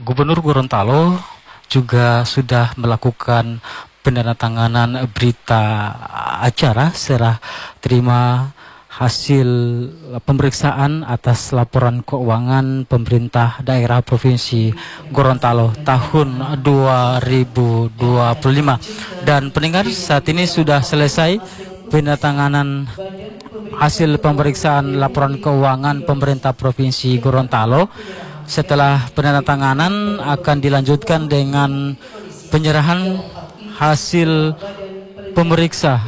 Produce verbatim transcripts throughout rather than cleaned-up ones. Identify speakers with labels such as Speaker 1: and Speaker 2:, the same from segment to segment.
Speaker 1: Gubernur Gorontalo juga sudah melakukan penandatanganan berita acara serah terima hasil pemeriksaan atas laporan keuangan pemerintah daerah Provinsi Gorontalo tahun dua ribu dua puluh lima. Dan pendengar, saat ini sudah selesai penandatanganan hasil pemeriksaan laporan keuangan pemerintah Provinsi Gorontalo. Setelah penandatanganan akan dilanjutkan dengan penyerahan hasil pemeriksa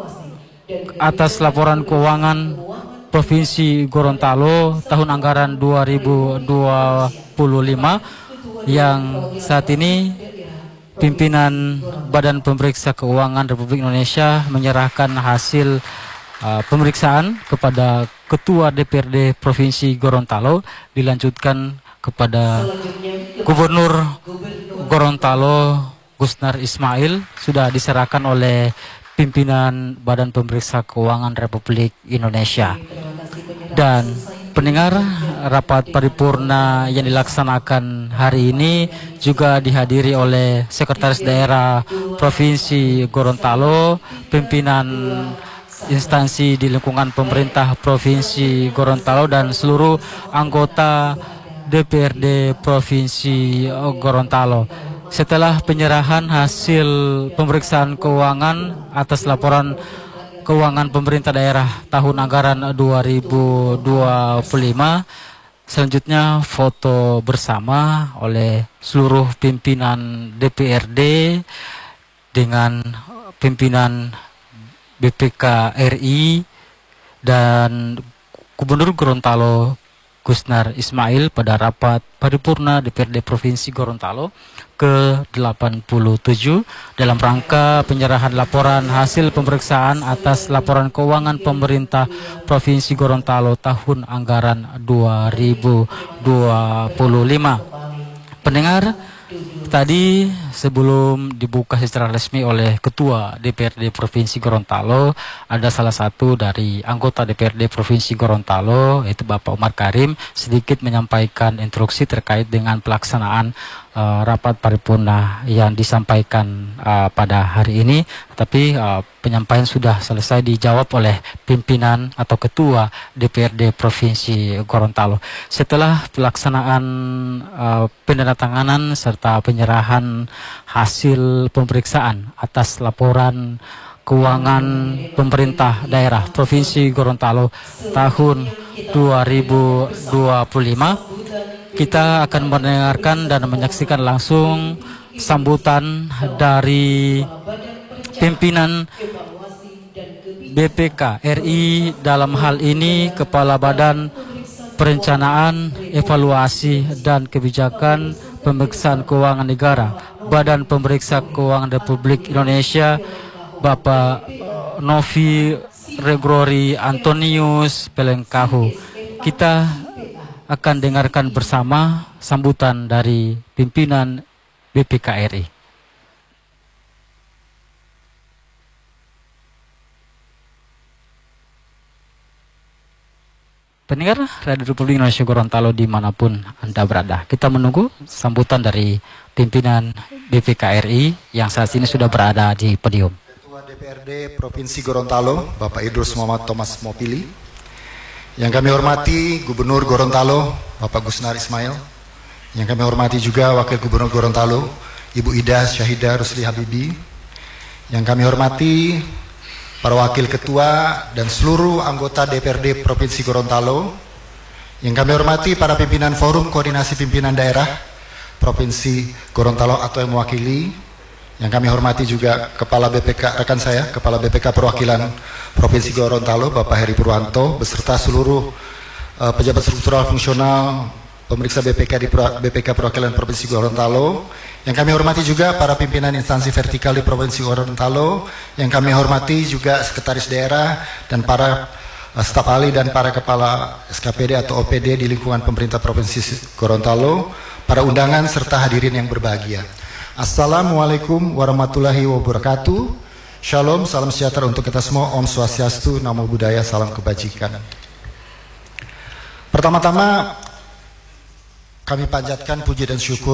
Speaker 1: atas laporan keuangan Provinsi Gorontalo tahun anggaran dua ribu dua puluh lima yang saat ini pimpinan Badan Pemeriksa Keuangan Republik Indonesia menyerahkan hasil uh, pemeriksaan kepada Ketua D P R D Provinsi Gorontalo, dilanjutkan kepada Gubernur Gorontalo Gusnar Ismail, sudah diserahkan oleh pimpinan Badan Pemeriksa Keuangan Republik Indonesia. Dan pendengar, rapat paripurna yang dilaksanakan hari ini juga dihadiri oleh Sekretaris Daerah Provinsi Gorontalo, pimpinan instansi di lingkungan pemerintah Provinsi Gorontalo, dan seluruh anggota D P R D Provinsi Gorontalo. Setelah penyerahan hasil pemeriksaan keuangan atas laporan keuangan pemerintah daerah tahun anggaran dua ribu dua puluh lima, selanjutnya foto bersama oleh seluruh pimpinan D P R D dengan pimpinan B P K R I dan Gubernur Gorontalo Gusnar Ismail pada rapat paripurna D P R D Provinsi Gorontalo ke delapan puluh tujuh dalam rangka penyerahan laporan hasil pemeriksaan atas laporan keuangan pemerintah Provinsi Gorontalo tahun anggaran dua ribu dua puluh lima. Pendengar, tadi sebelum dibuka secara resmi oleh Ketua D P R D Provinsi Gorontalo, ada salah satu dari anggota D P R D Provinsi Gorontalo, yaitu Bapak Umar Karim, sedikit menyampaikan instruksi terkait dengan pelaksanaan uh, rapat paripurna yang disampaikan uh, pada hari ini. Tapi uh, penyampaian sudah selesai dijawab oleh pimpinan atau Ketua D P R D Provinsi Gorontalo. Setelah pelaksanaan uh, penandatanganan serta penyerahan hasil pemeriksaan atas laporan keuangan pemerintah daerah Provinsi Gorontalo tahun dua ribu dua puluh lima, kita akan mendengarkan dan menyaksikan langsung sambutan dari pimpinan B P K R I, dalam hal ini Kepala Badan Perencanaan, Evaluasi, dan Kebijakan Pemeriksaan Keuangan Negara Badan Pemeriksa Keuangan Republik Indonesia, Bapak Novi Gregory Antonius Pelengkahu. Kita akan dengarkan bersama sambutan dari pimpinan B P K R I. Pendengar Radio Republik Indonesia Gorontalo dimanapun Anda berada, kita menunggu sambutan dari pimpinan B P K R I yang saat ini sudah berada di podium.
Speaker 2: Ketua D P R D Provinsi Gorontalo, Bapak Idrus Muhammad Thomas Mopili. Yang kami hormati Gubernur Gorontalo, Bapak Gusnar Ismail. Yang kami hormati juga Wakil Gubernur Gorontalo, Ibu Ida Syahidah Rusli Habibi. Yang kami hormati para wakil ketua dan seluruh anggota D P R D Provinsi Gorontalo. Yang kami hormati para pimpinan Forum Koordinasi Pimpinan Daerah Provinsi Gorontalo atau yang mewakili. Yang kami hormati juga Kepala B P K, rekan saya, Kepala B P K Perwakilan Provinsi Gorontalo, Bapak Heri Purwanto, beserta seluruh uh, pejabat struktural fungsional pemeriksa B P K di B P K Perwakilan Provinsi Gorontalo. Yang kami hormati juga para pimpinan instansi vertikal di Provinsi Gorontalo. Yang kami hormati juga sekretaris daerah dan para uh, staf ahli dan para kepala S K P D atau O P D di lingkungan pemerintah Provinsi Gorontalo, para undangan serta hadirin yang berbahagia. Assalamualaikum warahmatullahi wabarakatuh. Shalom, salam sejahtera untuk kita semua. Om Swastiastu, Namo Buddhaya, salam kebajikan. Pertama-tama kami panjatkan puji dan syukur